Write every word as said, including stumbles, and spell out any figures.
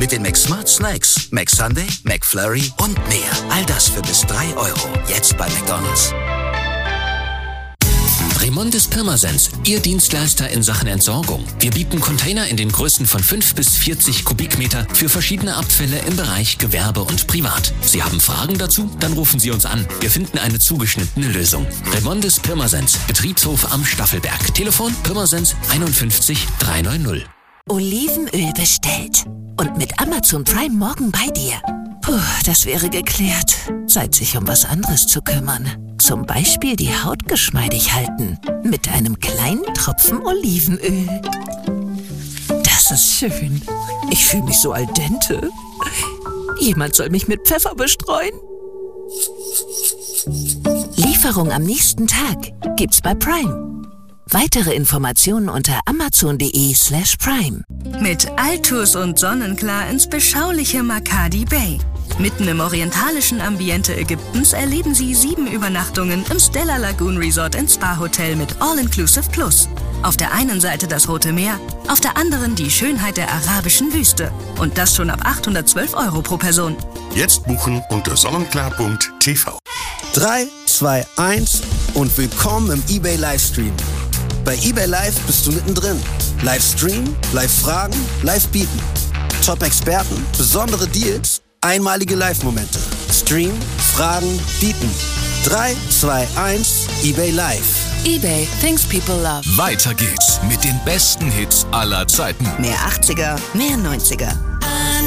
Mit den McSmart Snacks, McSunday, McFlurry und mehr. All das für bis drei Euro. Jetzt bei McDonald's. Remondis Pirmasens, Ihr Dienstleister in Sachen Entsorgung. Wir bieten Container in den Größen von fünf bis vierzig Kubikmeter für verschiedene Abfälle im Bereich Gewerbe und Privat. Sie haben Fragen dazu? Dann rufen Sie uns an. Wir finden eine zugeschnittene Lösung. Remondis Pirmasens, Betriebshof am Staffelberg. Telefon Pirmasens einundfünfzig dreihundertneunzig. Olivenöl bestellt. Und mit Amazon Prime morgen bei dir. Puh, das wäre geklärt. Zeit, sich um was anderes zu kümmern. Zum Beispiel die Haut geschmeidig halten. Mit einem kleinen Tropfen Olivenöl. Das ist schön. Ich fühle mich so al dente. Jemand soll mich mit Pfeffer bestreuen. Lieferung am nächsten Tag gibt's bei Prime. Weitere Informationen unter amazon.de slash prime. Mit Altus und Sonnenklar ins beschauliche Makadi Bay. Mitten im orientalischen Ambiente Ägyptens erleben Sie sieben Übernachtungen im Stella Lagoon Resort and Spa Hotel mit All-Inclusive Plus. Auf der einen Seite das Rote Meer, auf der anderen die Schönheit der arabischen Wüste. Und das schon ab achthundertzwölf Euro pro Person. Jetzt buchen unter sonnenklar punkt t v. drei, zwei, eins und willkommen im eBay Livestream. Bei eBay Live bist du mittendrin. Livestream, Live-Fragen, Live-Bieten. Top-Experten, besondere Deals, einmalige Live-Momente. Stream, Fragen, Bieten. drei, zwei, eins, eBay Live. eBay, things people love. Weiter geht's mit den besten Hits aller Zeiten. Mehr achtziger, mehr neunziger.